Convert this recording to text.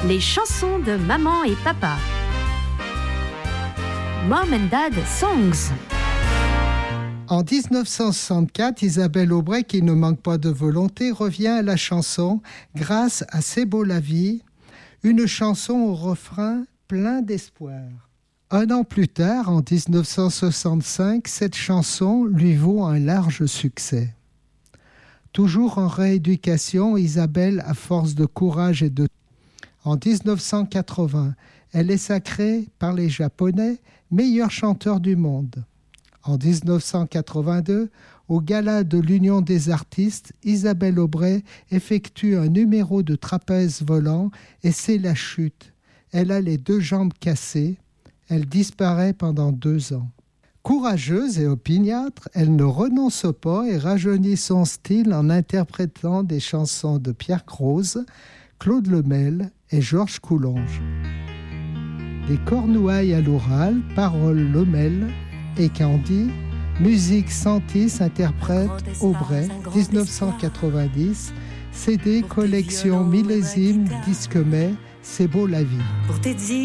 Les chansons de maman et papa. Mom and Dad Songs. En 1964, Isabelle Aubray, qui ne manque pas de volonté, revient à la chanson grâce à C'est beau la vie, une chanson au refrain plein d'espoir. Un an plus tard, en 1965, cette chanson lui vaut un large succès. Toujours en rééducation, Isabelle, à force de courage et de... En 1980, elle est sacrée par les Japonais meilleur chanteur du monde. En 1982, au gala de l'Union des artistes, Isabelle Aubray effectue un numéro de trapèze volant et c'est la chute. Elle a les 2 jambes cassées. Elle disparaît pendant 2 ans. Courageuse et opiniâtre, elle ne renonce pas et rajeunit son style en interprétant des chansons de Pierre Croze, Claude Lemel et Georges Coulonge. Les Cornouailles à l'Oural, paroles Lemel et Candy, musique Santis, interprète Aubray, 1990, CD collection millésime, disque mai, C'est beau la vie. Pour te dire